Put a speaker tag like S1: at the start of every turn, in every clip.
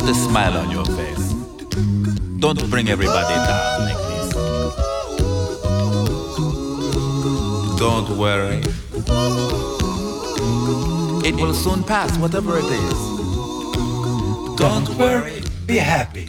S1: put a smile on your face. Don't bring everybody down like this. Don't worry. It will soon pass, whatever it is. Don't worry, be happy.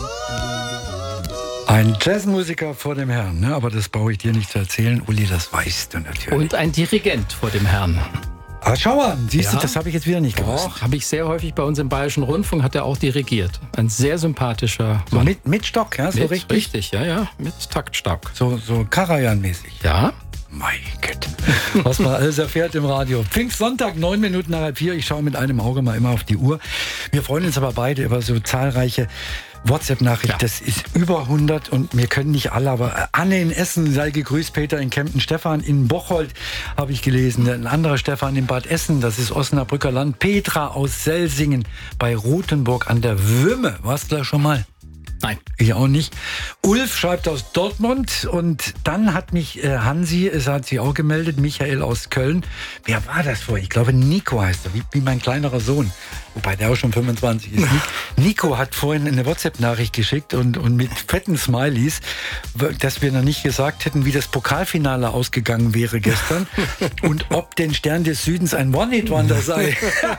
S2: Ein Jazzmusiker vor dem Herrn, ne? Aber das brauche ich dir nicht zu erzählen. Uli, das weißt du natürlich.
S3: Und ein Dirigent vor dem Herrn.
S2: Aber schau mal, siehst du,
S3: Ja.
S2: das habe ich jetzt wieder nicht gewusst.
S3: Doch, habe ich sehr häufig bei uns im Bayerischen Rundfunk, hat er auch dirigiert. Ein sehr sympathischer
S2: So
S3: Mann.
S2: mit Stock, ja, so
S3: Mit,
S2: richtig.
S3: richtig, ja, mit Taktstock.
S2: So Karajan-mäßig.
S3: Ja,
S2: Mein Gott, was man alles erfährt im Radio. Pfingstsonntag, 9 Minuten nach 3:30. Ich schaue mit einem Auge mal immer auf die Uhr. Wir freuen uns aber beide über so zahlreiche WhatsApp-Nachrichten.
S3: Ja.
S2: Das ist über 100 und wir können nicht alle, aber Anne in Essen, sei gegrüßt, Peter in Kempten, Stefan in Bocholt habe ich gelesen, ein anderer Stefan in Bad Essen, das ist Osnabrücker Land, Petra aus Selsingen bei Rothenburg an der Wümme. Warst du da schon mal?
S3: nein.
S2: Ich auch nicht. Ulf schreibt aus Dortmund und dann hat mich Hansi, es hat sie auch gemeldet, Michael aus Köln. Wer war das vorher? Ich glaube Nico heißt er, wie mein kleinerer Sohn. Wobei der auch schon 25 ist. Nico hat vorhin eine WhatsApp-Nachricht geschickt und mit fetten Smileys, dass wir noch nicht gesagt hätten, wie das Pokalfinale ausgegangen wäre gestern und ob den Stern des Südens ein One-Hit-Wonder sei.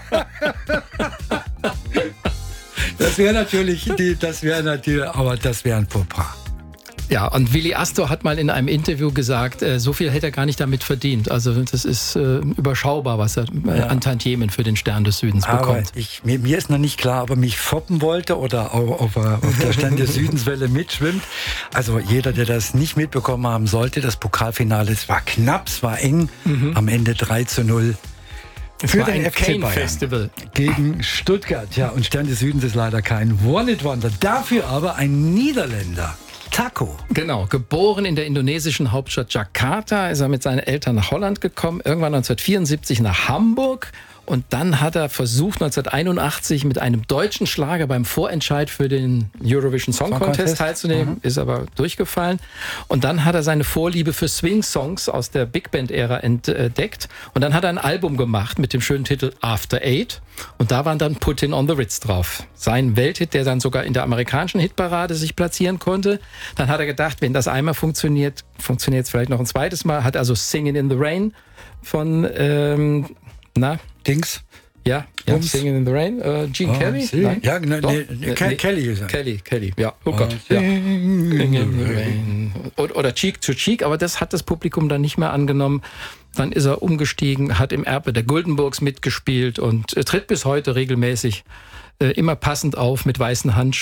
S2: Das wäre natürlich, aber das wäre ein Fauxpas.
S3: Ja, und Willi Astor hat mal in einem Interview gesagt, so viel hätte er gar nicht damit verdient. Also das ist überschaubar, was er an Tantiemen für den Stern des Südens bekommt.
S2: Aber mir ist noch nicht klar, ob er mich foppen wollte oder auf der Stern des Südenswelle mitschwimmt. Also jeder, der das nicht mitbekommen haben sollte, das Pokalfinale, es war knapp, es war eng, am Ende 3:0. Für den FC Bayern
S3: Festival
S2: gegen Stuttgart. Ja, und Stern des Südens ist leider kein One-Hit-Wonder. Dafür aber ein Niederländer. Taco.
S3: Genau, geboren in der indonesischen Hauptstadt Jakarta, ist er mit seinen Eltern nach Holland gekommen, irgendwann 1974 nach Hamburg. Und dann hat er versucht, 1981 mit einem deutschen Schlager beim Vorentscheid für den Eurovision Song Contest teilzunehmen, ist aber durchgefallen. Und dann hat er seine Vorliebe für Swing-Songs aus der Big Band-Ära entdeckt. Und dann hat er ein Album gemacht mit dem schönen Titel After Eight. Und da waren dann Put in on the Ritz drauf. Sein Welthit, der dann sogar in der amerikanischen Hitparade sich platzieren konnte. Dann hat er gedacht, wenn das einmal funktioniert, funktioniert es vielleicht noch ein zweites Mal. Hat also Singin' in the Rain von,
S2: Dings.
S3: Ja, Singing in the Rain. Gene Kelly?
S2: Nein? Ja,
S3: Kelly ist er. Kelly, ja. Oh Gott. Ja. Singing in the Rain. Oder Cheek to Cheek, aber das hat das Publikum dann nicht mehr angenommen. Dann ist er umgestiegen, hat im Erbe der Guldenburgs mitgespielt und tritt bis heute regelmäßig immer passend auf mit weißen Handschuhen.